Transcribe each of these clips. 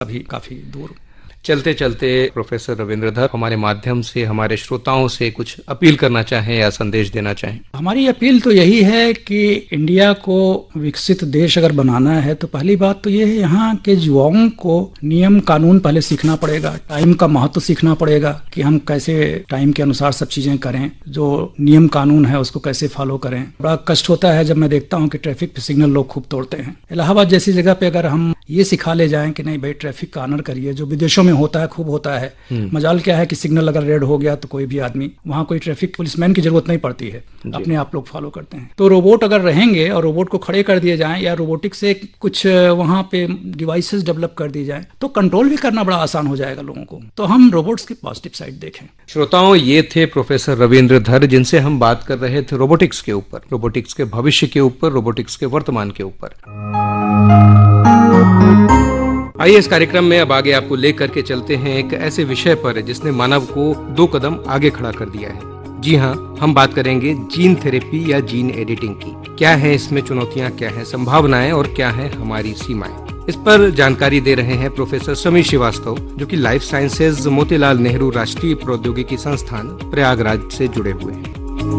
अभी काफी दूर। चलते चलते प्रोफेसर रविंद्र धर हमारे माध्यम से हमारे श्रोताओं से कुछ अपील करना चाहें या संदेश देना चाहें। हमारी अपील तो यही है कि इंडिया को विकसित देश अगर बनाना है तो पहली बात तो ये है, यहाँ के युवाओं को नियम कानून पहले सीखना पड़ेगा, टाइम का महत्व सीखना पड़ेगा कि हम कैसे टाइम के अनुसार सब चीजें करें, जो नियम कानून है उसको कैसे फॉलो करें। बड़ा कष्ट होता है जब मैं देखता हूँ कि ट्रैफिक पे सिग्नल लोग खूब तोड़ते हैं। इलाहाबाद जैसी जगह पे अगर हम ये सिखा ले जाएं कि नहीं भाई ट्रैफिक का ऑनर करिए, जो विदेशों में होता है, खूब होता है। मजाल क्या है कि सिग्नल अगर रेड हो गया तो कोई भी आदमी, वहां कोई ट्रैफिक पुलिसमैन की जरूरत नहीं पड़ती है, अपने आप लोग फॉलो करते हैं। तो रोबोट अगर रहेंगे और रोबोट को खड़े कर दिए जाएं या रोबोटिक से कुछ वहां पे डिवाइसेस डेवलप कर दी जाए तो कंट्रोल भी करना बड़ा आसान हो जाएगा लोगों को। तो हम रोबोट्स की पॉजिटिव साइड देखें। श्रोताओं, ये थे प्रोफेसर रविंद्र धर, जिनसे हम बात कर रहे थे रोबोटिक्स के ऊपर, रोबोटिक्स के भविष्य के ऊपर, रोबोटिक्स के वर्तमान के ऊपर। आइए इस कार्यक्रम में अब आगे आपको लेकर के चलते हैं एक ऐसे विषय पर जिसने मानव को 2 कदम आगे खड़ा कर दिया है। जी हाँ, हम बात करेंगे जीन थेरेपी या जीन एडिटिंग की। क्या है इसमें चुनौतियां, क्या है संभावनाएं और क्या है हमारी सीमाएं, इस पर जानकारी दे रहे हैं प्रोफेसर समीर श्रीवास्तव, जो कि लाइफ साइंसेज मोतीलाल नेहरू राष्ट्रीय प्रौद्योगिकी संस्थान प्रयागराज से जुड़े हुए हैं।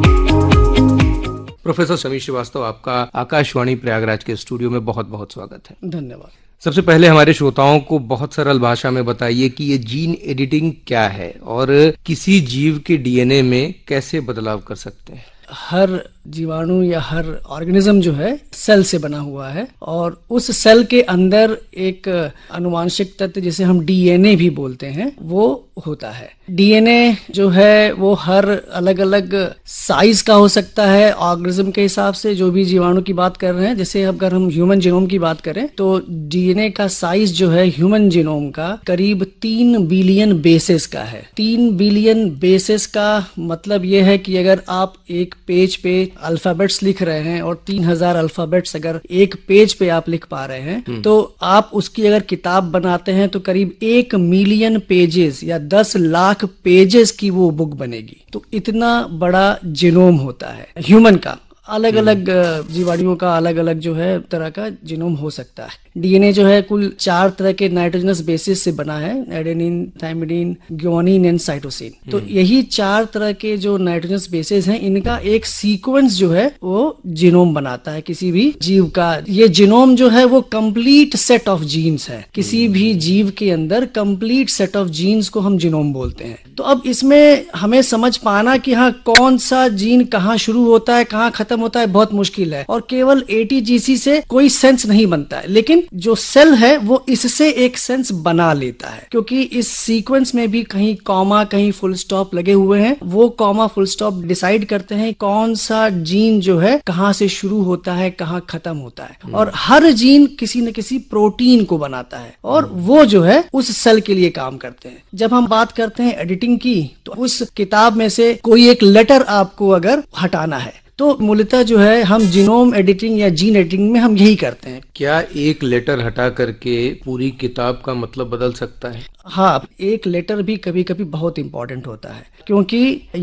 प्रोफेसर समीर श्रीवास्तव, आपका आकाशवाणी प्रयागराज के स्टूडियो में बहुत बहुत स्वागत है। धन्यवाद। सबसे पहले हमारे श्रोताओं को बहुत सरल भाषा में बताइए कि ये जीन एडिटिंग क्या है और किसी जीव के डीएनए में कैसे बदलाव कर सकते हैं। हर जीवाणु या हर ऑर्गेनिज्म जो है सेल से बना हुआ है और उस सेल के अंदर एक आनुवांशिक तत्व जिसे हम डीएनए भी बोलते हैं वो होता है। डीएनए जो है वो हर अलग अलग साइज का हो सकता है ऑर्गेनिज्म के हिसाब से। जो भी जीवाणु की बात कर रहे हैं, जैसे अगर हम ह्यूमन जीनोम की बात करें तो डीएनए का साइज जो है ह्यूमन जीनोम का करीब 3 बिलियन बेसेस का है। 3 बिलियन बेसेस का मतलब ये है कि अगर आप एक पेज पे अल्फाबेट्स लिख रहे हैं और 3000 अल्फाबेट्स अगर एक पेज पे आप लिख पा रहे हैं तो आप उसकी अगर किताब बनाते हैं तो करीब 1 मिलियन पेजेस या 10 लाख पेजेस की वो बुक बनेगी। तो इतना बड़ा जीनोम होता है ह्यूमन का। अलग अलग जीवाणुओं का अलग अलग जो है तरह का जीनोम हो सकता है। डीएनए जो है कुल 4 तरह के नाइट्रोजनस बेसिस से बना है, adenine, thymidine, guanine and cytosine. तो यही 4 तरह के जो नाइट्रोजनस बेसिस हैं, इनका एक सीक्वेंस जो है वो जीनोम बनाता है किसी भी जीव का। ये जीनोम जो है वो कंप्लीट सेट ऑफ जीन्स है। किसी भी जीव के अंदर कंप्लीट सेट ऑफ जीन्स को हम जीनोम बोलते हैं। तो अब इसमें हमें समझ पाना कि हाँ कौन सा जीन कहाँ शुरू होता है कहाँ खत्म होता है बहुत मुश्किल है, और केवल एटीजीसी से कोई सेंस नहीं बनता है। लेकिन जो सेल है वो इससे एक सेंस बना लेता है, क्योंकि इस सीक्वेंस में भी कहीं कॉमा कहीं फुल स्टॉप लगे हुए हैं। वो कॉमा फुल स्टॉप डिसाइड करते हैं कौन सा जीन जो है कहाँ से शुरू होता है कहाँ खत्म होता है। और हर जीन किसी न किसी प्रोटीन को बनाता है और वो जो है उस सेल के लिए काम करते हैं। जब हम बात करते हैं एडिटिंग की, तो उस किताब में से कोई एक लेटर आपको अगर हटाना है तो मूलतः जो है हम जीनोम एडिटिंग या जीन एडिटिंग में हम यही करते हैं। क्या एक लेटर हटा करके पूरी किताब का मतलब बदल सकता है? हाँ, एक लेटर भी कभी कभी बहुत इंपॉर्टेंट होता है, क्योंकि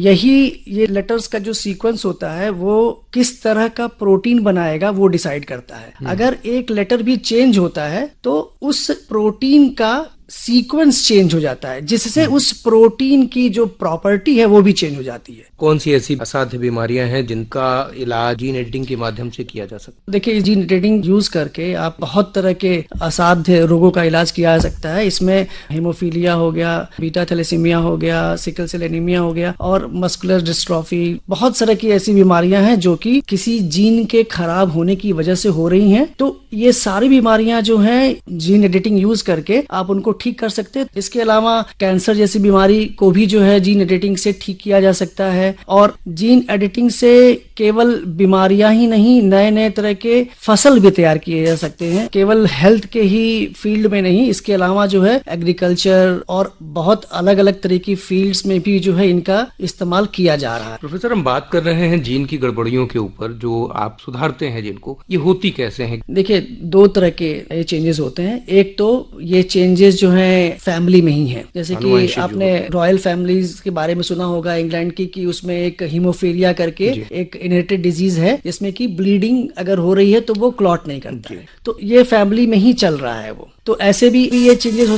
ये लेटर्स का जो सीक्वेंस होता है वो किस तरह का प्रोटीन बनाएगा वो डिसाइड करता है। अगर एक लेटर भी चेंज होता है तो उस प्रोटीन का सीक्वेंस चेंज हो जाता है, जिससे उस प्रोटीन की जो प्रॉपर्टी है वो भी चेंज हो जाती है। कौन सी ऐसी असाध्य बीमारियां हैं जिनका इलाज जीन एडिटिंग के माध्यम से किया जा सकता है? देखिए, जीन एडिटिंग यूज करके आप बहुत तरह के असाध्य रोगों का इलाज किया जा सकता है। इसमें हेमोफीलिया हो गया, बीटा थैलेसीमिया हो गया, सिकल सेल एनीमिया हो गया और मस्कुलर डिस्ट्रॉफी। बहुत सारे की ऐसी बीमारियां हैं जो कि किसी जीन के खराब होने की वजह से हो रही हैं। तो ये सारी बीमारियां जो हैं जीन एडिटिंग यूज करके आप उनको ठीक कर सकते हैं। इसके अलावा कैंसर जैसी बीमारी को भी जो है जीन एडिटिंग से ठीक किया जा सकता है। और जीन एडिटिंग से केवल बीमारियां ही नहीं, नए नए तरह के फसल भी तैयार किए जा सकते हैं। केवल हेल्थ के ही फील्ड में नहीं, इसके अलावा जो है एग्रीकल्चर और बहुत अलग अलग तरह की फील्ड्स में भी जो है इनका इस्तेमाल किया जा रहा है। प्रोफेसर, हम बात कर रहे हैं जीन की गड़बड़ियों के ऊपर जो आप सुधारते हैं जिनको, ये होती कैसे हैं? देखिए, 2 तरह के ये चेंजेस होते हैं। एक तो ये चेंजेस जो जो है फैमिली में ही है। जैसे कि आनुवंशिक आपने रॉयल फैमिलीज के बारे में सुना होगा इंग्लैंड की, कि उसमें एक हीमोफीलिया करके एक इनहेरिटेड डिजीज है जिसमें कि ब्लीडिंग अगर हो रही है तो वो क्लॉट नहीं करता है, तो ये फैमिली में ही चल रहा है वो। तो ऐसे भी ये चेंजेस